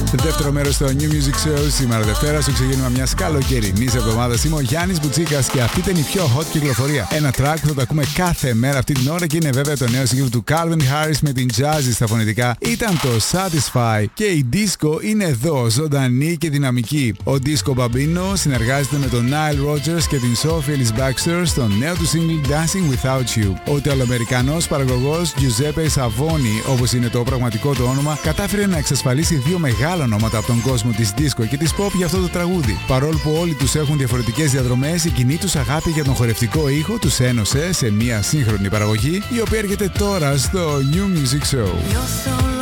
Δεύτερο μέρος στο New Music Show. Σήμερα Δευτέρα, στο ξεκίνημα μιας καλοκαιρινής εβδομάδας. Είμαι ο Γιάννης Μπουτσίκας και αυτή ήταν η πιο hot κυκλοφορία. Ένα track που θα το ακούμε κάθε μέρα αυτή την ώρα και είναι βέβαια το νέο σύγκριτο του Calvin Harris με την Jazzy στα φωνητικά. Ήταν το Satisfy και η disco είναι εδώ, ζωντανή και δυναμική. Ο Disco Bambino συνεργάζεται με τον Nile Rodgers και την Sophie Ellis Bextor στο νέο του single Dancing Without You. Ο Ιταλοαμερικανός παραγωγός Giuseppe Savoni, όπως είναι το πραγματικό του όνομα, κατάφερε να εξασφαλίσει δύο μεγάλα ονόματα από τον κόσμο της disco και της pop για αυτό το τραγούδι. Παρόλο που όλοι τους έχουν διαφορετικές διαδρομές, η κοινή τους αγάπη για τον χορευτικό ήχο τους ένωσε σε μια σύγχρονη παραγωγή, η οποία έρχεται τώρα στο New Music Show.